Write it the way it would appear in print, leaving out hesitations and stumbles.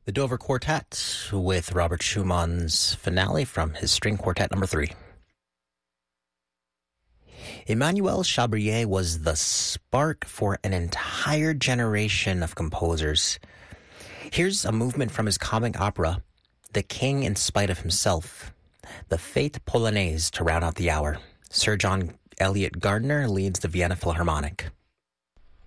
The Dover Quartet with Robert Schumann's finale from his String Quartet number 3. Emmanuel Chabrier was the spark for an entire generation of composers. Here's a movement from his comic opera, The King in Spite of Himself, the Fête Polonaise to round out the hour. Sir John Eliot Gardner leads the Vienna Philharmonic.